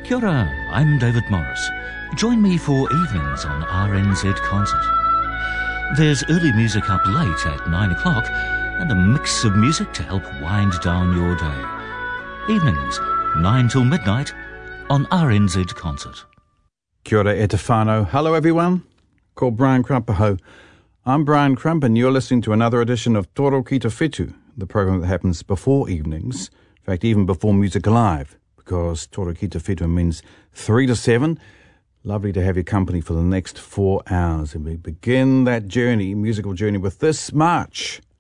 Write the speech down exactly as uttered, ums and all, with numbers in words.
Kia ora, I'm David Morris. Join me for evenings on R N Z Concert. There's early music up late at nine o'clock and a mix of music to help wind down your day. Evenings, nine till midnight on R N Z Concert. Kia ora e te whānau. Hello everyone. Ko Brian Crump aho. I'm Brian Crump and you're listening to another edition of Toro Ki Te Whetū, the program that happens before evenings, in fact even before Music Alive, because Toro Ki Te Whetū means three to seven. Lovely to have your company for the next four hours. And we begin that journey, musical journey, with this march